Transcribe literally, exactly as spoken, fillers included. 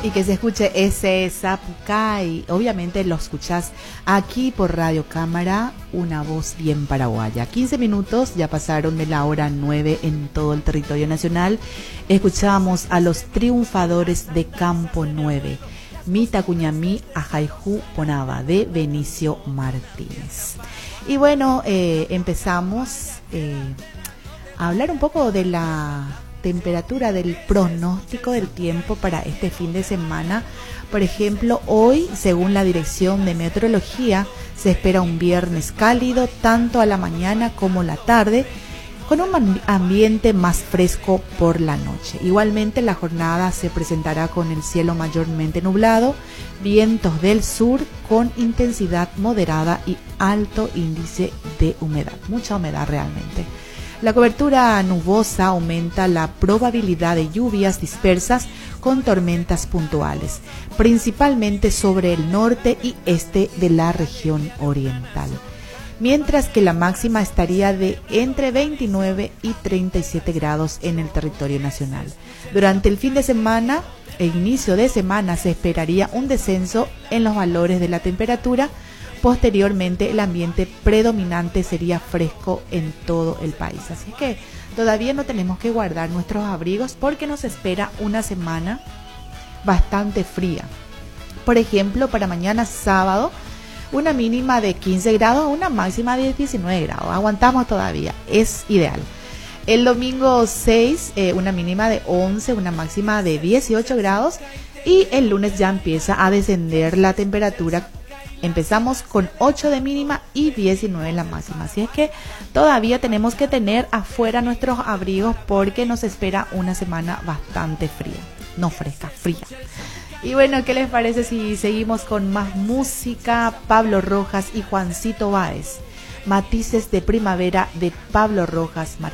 Y que se escuche ese Zapucay. Obviamente lo escuchás aquí por Radio Cámara, una voz bien paraguaya. quince minutos ya pasaron de la hora nueve en todo el territorio nacional. Escuchamos a los triunfadores de Campo nueve. Mita Cuñamí Ajaijú Ponaba, de Benicio Martínez. Y bueno, eh, empezamos eh, a hablar un poco de la temperatura, del pronóstico del tiempo para este fin de semana. Por ejemplo, hoy, según la Dirección de Meteorología, se espera un viernes cálido tanto a la mañana como la tarde, con un ambiente más fresco por la noche. Igualmente, la jornada se presentará con el cielo mayormente nublado, vientos del sur con intensidad moderada y alto índice de humedad, mucha humedad realmente. La cobertura nubosa aumenta la probabilidad de lluvias dispersas con tormentas puntuales, principalmente sobre el norte y este de la región oriental, mientras que la máxima estaría de entre veintinueve y treinta y siete grados en el territorio nacional. Durante el fin de semana e inicio de semana se esperaría un descenso en los valores de la temperatura. Posteriormente, el ambiente predominante sería fresco en todo el país. Así que todavía no tenemos que guardar nuestros abrigos porque nos espera una semana bastante fría. Por ejemplo, para mañana sábado, una mínima de quince grados, una máxima de diecinueve grados. Aguantamos todavía, es ideal. El domingo seis, eh, una mínima de once, una máxima de dieciocho grados. Y el lunes ya empieza a descender la temperatura. Empezamos con ocho de mínima y diecinueve la máxima. Así es que todavía tenemos que tener afuera nuestros abrigos porque nos espera una semana bastante fría. No fresca, fría. Y bueno, ¿qué les parece si seguimos con más música? Pablo Rojas y Juancito Báez. Matices de primavera de Pablo Rojas.